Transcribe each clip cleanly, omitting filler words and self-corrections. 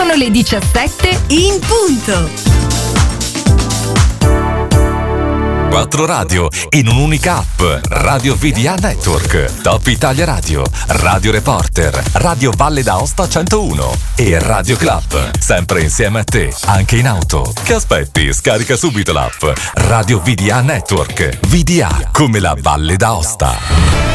Sono le 17 in punto. 4 radio in un'unica app. Radio VDA Network, Top Italia Radio, Radio Reporter, Radio Valle d'Aosta 101 e Radio Club. Sempre insieme a te, anche in auto. Che aspetti? Scarica subito l'app. Radio VDA Network. VDA come la Valle d'Aosta.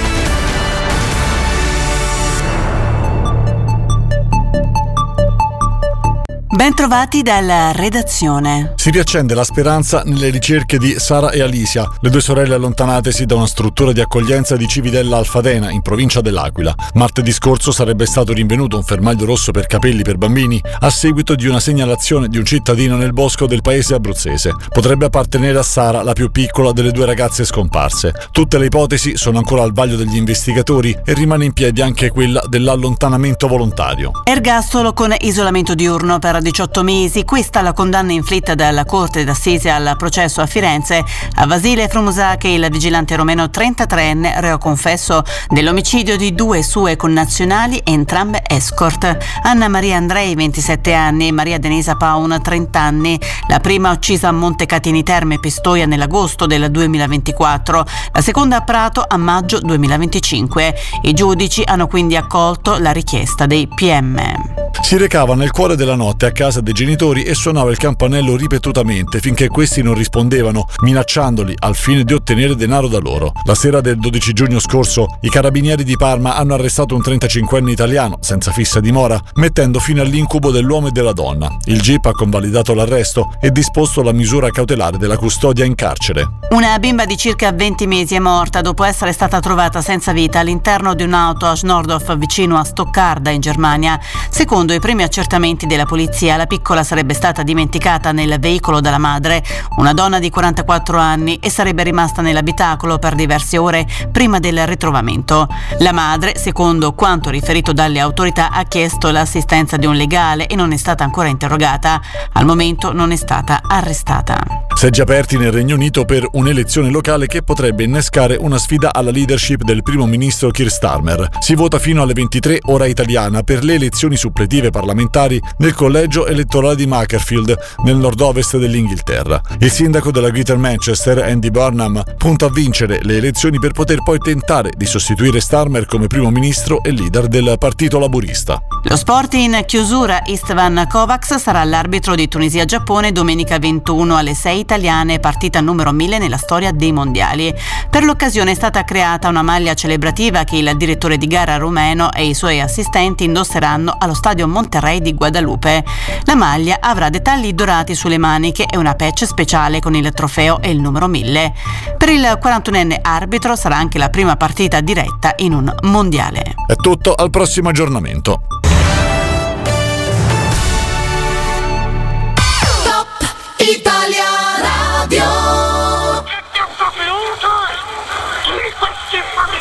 Ben trovati dalla redazione. Si riaccende la speranza nelle ricerche di Sara e Alicia, le due sorelle allontanatesi da una struttura di accoglienza di Cividella Alfadena, in provincia dell'Aquila. Martedì scorso sarebbe stato rinvenuto un fermaglio rosso per capelli per bambini a seguito di una segnalazione di un cittadino nel bosco del paese abruzzese. Potrebbe appartenere a Sara, la più piccola delle due ragazze scomparse. Tutte le ipotesi sono ancora al vaglio degli investigatori e rimane in piedi anche quella dell'allontanamento volontario. Ergastolo con isolamento diurno per 18 mesi, questa la condanna inflitta dalla Corte d'Assise al processo a Firenze a Vasile Frumusache, il vigilante romeno 33enne, reo confesso dell'omicidio di due sue connazionali, entrambe escort. Anna Maria Andrei, 27 anni, e Maria Denisa Paun, 30 anni. La prima uccisa a Montecatini Terme, Pistoia, nell'agosto del 2024, la seconda a Prato a maggio 2025. I giudici hanno quindi accolto la richiesta dei PM. Si recava nel cuore della notte a casa dei genitori e suonava il campanello ripetutamente finché questi non rispondevano, minacciandoli al fine di ottenere denaro da loro. La sera del 12 giugno scorso i carabinieri di Parma hanno arrestato un 35enne italiano senza fissa dimora, mettendo fine all'incubo dell'uomo e della donna. Il GIP ha convalidato l'arresto e disposto la misura cautelare della custodia in carcere. Una bimba di circa 20 mesi è morta dopo essere stata trovata senza vita all'interno di un'auto a Schnorrdorf, vicino a Stoccarda, in Germania. Secondo i primi accertamenti della polizia, la piccola sarebbe stata dimenticata nel veicolo dalla madre, una donna di 44 anni, e sarebbe rimasta nell'abitacolo per diverse ore prima del ritrovamento. La madre, secondo quanto riferito dalle autorità, ha chiesto l'assistenza di un legale e non è stata ancora interrogata. Al momento non è stata arrestata. Seggi aperti nel Regno Unito per un'elezione locale che potrebbe innescare una sfida alla leadership del primo ministro Keir Starmer. Si vota fino alle 23 ora italiana per le elezioni suppletive parlamentari nel collegio elettorale di Makerfield, nel nord-ovest dell'Inghilterra. Il sindaco della Greater Manchester, Andy Burnham, punta a vincere le elezioni per poter poi tentare di sostituire Starmer come primo ministro e leader del Partito Laburista. Lo sport in chiusura. Istvan Kovacs sarà l'arbitro di Tunisia-Giappone domenica 21 alle 6 italiane, partita numero 1000 nella storia dei mondiali. Per l'occasione è stata creata una maglia celebrativa che il direttore di gara rumeno e i suoi assistenti indosseranno allo stadio Monterrey di Guadalupe. La maglia avrà dettagli dorati sulle maniche e una patch speciale con il trofeo e il numero 1000. Per il 41enne arbitro sarà anche la prima partita diretta in un mondiale. È tutto, al prossimo aggiornamento.